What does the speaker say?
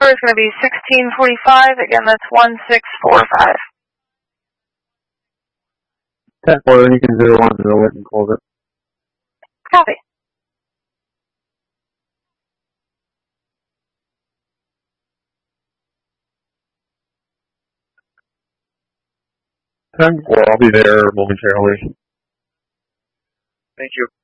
is going to be 1645. Again, that's 1645. 10-4, you can 0-10 it and close it. Copy. I'll be there momentarily. Thank you.